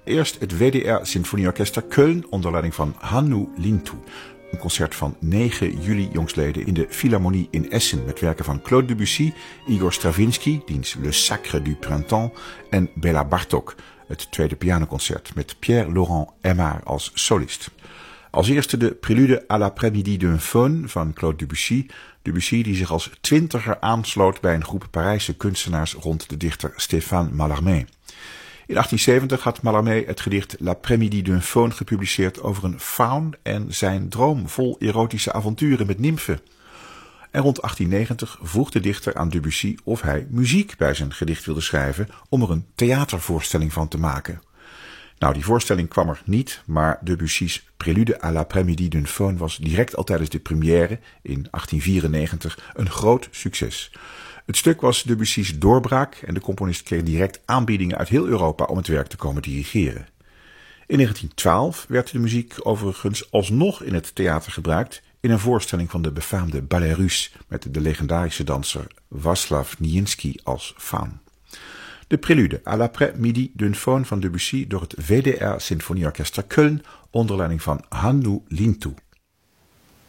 Eerst het WDR Sinfonieorkester Köln onder leiding van Hannu Lintu. Een concert van 9 juli jongstleden in de Philharmonie in Essen met werken van Claude Debussy, Igor Stravinsky, diens Le Sacre du Printemps en Béla Bartók. Het tweede pianoconcert met Pierre-Laurent Aimard als solist. Als eerste de Prélude à l'après-midi d'un faune van Claude Debussy. Debussy die zich als 20er aansloot bij een groep Parijse kunstenaars rond de dichter Stéphane Mallarmé. In 1870 had Mallarmé het gedicht L'après-midi d'un faune gepubliceerd over een faun en zijn droom vol erotische avonturen met nimfen. En rond 1890 vroeg de dichter aan Debussy of hij muziek bij zijn gedicht wilde schrijven om er een theatervoorstelling van te maken. Nou, die voorstelling kwam er niet, maar Debussy's Prélude à l'après-midi d'un faune was direct al tijdens de première in 1894 een groot succes. Het stuk was Debussy's doorbraak en de componist kreeg direct aanbiedingen uit heel Europa om het werk te komen dirigeren. In 1912 werd de muziek overigens alsnog in het theater gebruikt in een voorstelling van de befaamde Ballet Russe met de legendarische danser Vaslav Nijinsky als faun. De Prélude à l'après-midi d'un faune van Debussy door het WDR Sinfonieorkester Köln onder leiding van Hannu Lintu.